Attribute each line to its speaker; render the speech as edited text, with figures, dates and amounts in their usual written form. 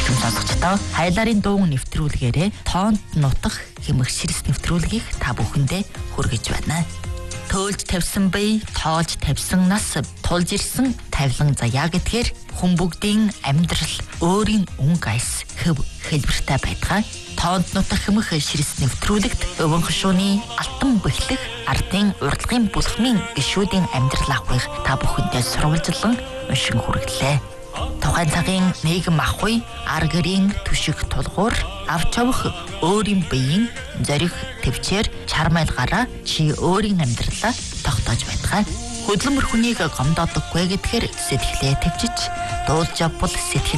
Speaker 1: Эрхэм сонсогчдоо хайлаарын дуу нэвтрүүлгээрээ тоонд нутах хэмэх ширс нэвтрүүлгийг та бүхэндээ хүргэж байна. Төөлж тавьсан бие, тоолж тавьсан нас, тулж ирсэн тавилан заяа гэдгээр хүн бүгдийн амьдрал өөрийн өнгө айс хөв хэлбэртэй байдгаа. Тоонд нутах хэмэх ширс нэвтрүүлэгт өвөн хошууны алтан бэхлэх ардын урлагийн бүлхмийн гишүүдийн амьдрал авахыг та бүхэндээ сурвалжлан уншин хүргэлээ. Тухайн цагийн нийгэм ахгүй ар гэрийн түшиг тулгуур авч явах өөрийн биеийн зориг төвчээр чармайлгаараа чи өөрийн амьдралаа тогтоож байдгаа. Хөдөлмөр хүнийг гомдоодоггүй гэдгээр сэтгэлээ төвчж дуулж явбал сэтгэл